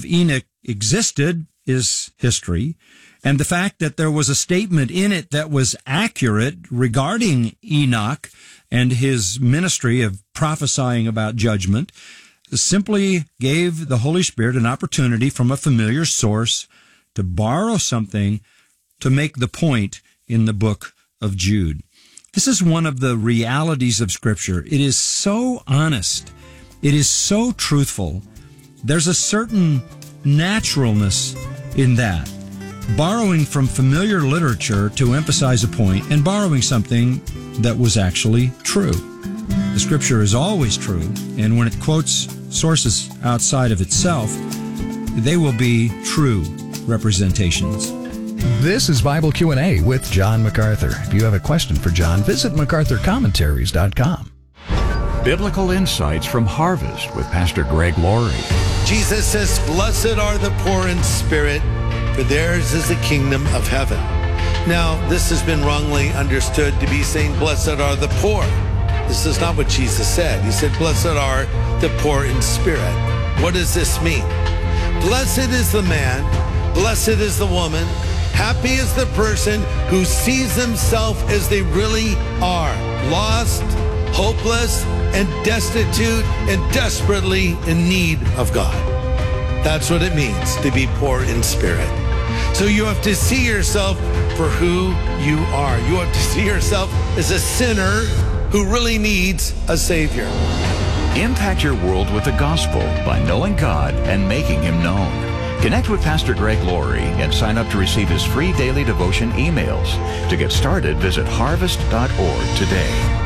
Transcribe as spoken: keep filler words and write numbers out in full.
of Enoch existed is history, and the fact that there was a statement in it that was accurate regarding Enoch and his ministry of prophesying about judgment simply gave the Holy Spirit an opportunity from a familiar source to borrow something to make the point in the book of Jude. This is one of the realities of Scripture. It is so honest. It is so truthful. There's a certain naturalness in that. Borrowing from familiar literature to emphasize a point and borrowing something that was actually true. The Scripture is always true, and when it quotes sources outside of itself, they will be true representations. This is Bible Q and A with John MacArthur. If you have a question for John, visit macarthur commentaries dot com. Biblical Insights from Harvest with Pastor Greg Laurie. Jesus says, "Blessed are the poor in spirit, for theirs is the kingdom of heaven." Now, this has been wrongly understood to be saying, "Blessed are the poor." This is not what Jesus said. He said, "Blessed are the poor in spirit." What does this mean? Blessed is the man, blessed is the woman, happy is the person who sees themselves as they really are, lost, hopeless, and destitute, and desperately in need of God. That's what it means to be poor in spirit. So you have to see yourself for who you are. You have to see yourself as a sinner who really needs a Savior. Impact your world with the gospel by knowing God and making Him known. Connect with Pastor Greg Laurie and sign up to receive his free daily devotion emails. To get started, visit harvest dot org today.